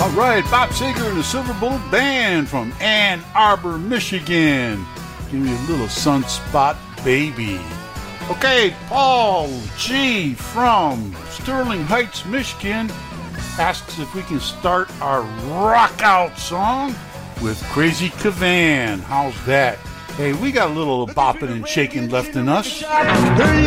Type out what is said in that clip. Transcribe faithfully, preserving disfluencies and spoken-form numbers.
All right, Bob Seger and the Silver Bullet Band from Ann Arbor, Michigan. Give me a little Sunspot Baby. Okay, Paul G. from Sterling Heights, Michigan asks if we can start our rock out song with Crazy Cavan. How's that? Hey, we got a little bopping and shaking left in us. There you